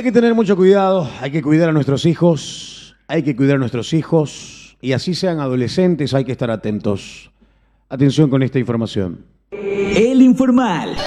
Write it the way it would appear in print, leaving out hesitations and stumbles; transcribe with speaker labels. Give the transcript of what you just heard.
Speaker 1: Hay que tener mucho cuidado, hay que cuidar a nuestros hijos, hay que cuidar a nuestros hijos, y así sean adolescentes, hay que estar atentos. Atención con esta información.
Speaker 2: El Informal.